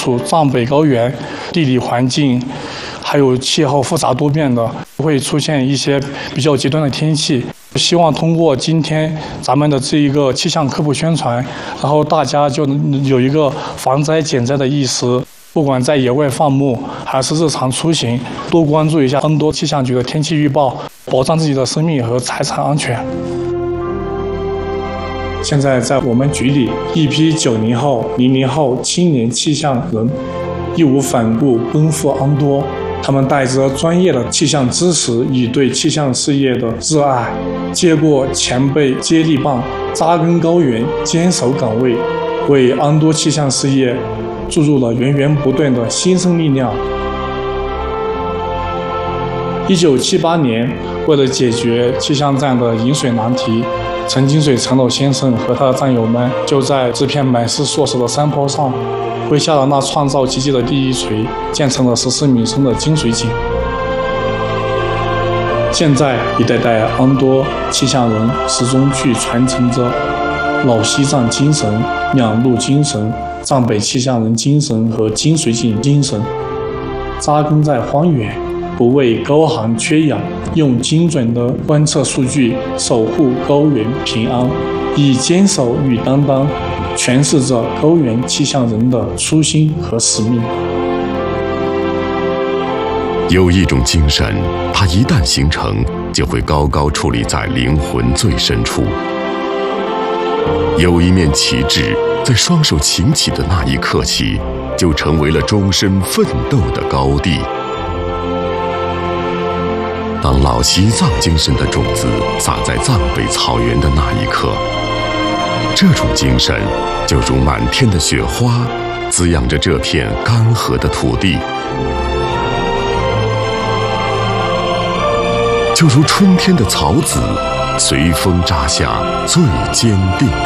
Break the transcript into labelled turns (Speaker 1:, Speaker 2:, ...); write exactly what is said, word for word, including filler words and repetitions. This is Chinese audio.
Speaker 1: 处藏北高原，地理环境还有气候复杂多变的，会出现一些比较极端的天气。希望通过今天咱们的这一个气象科普宣传，然后大家就有一个防灾减灾的意识。不管在野外放牧还是日常出行，多关注一下恩多气象局的天气预报，保障自己的生命和财产安全。现在在我们局里，一批九零后、零零后青年气象人义无反顾奔赴恩多，他们带着专业的气象知识与对气象事业的热爱，接过前辈接力棒，扎根高原，坚守岗位，为恩多气象事业注入了源源不断的新生力量。一九七八年，为了解决气象站的饮水难题，陈金水陈老先生和他的战友们就在这片满是硕石的山坡上，挥下了那创造奇迹的第一锤，建成了十四米深的金水井。现在，一代代恩多气象人始终去传承着老西藏精神、两路精神、藏北气象人精神和金水井精神，扎根在荒原，不畏高寒缺氧，用精准的观测数据守护高原平安，以坚守与担当诠释着高原气象人的初心和使命。
Speaker 2: 有一种精神，它一旦形成，就会高高矗立在灵魂最深处。有一面旗帜，在双手擎起的那一刻起，就成为了终身奋斗的高地。当老西藏精神的种子撒在藏北草原的那一刻，这种精神就如满天的雪花，滋养着这片干涸的土地，就如春天的草籽，随风扎下最坚定的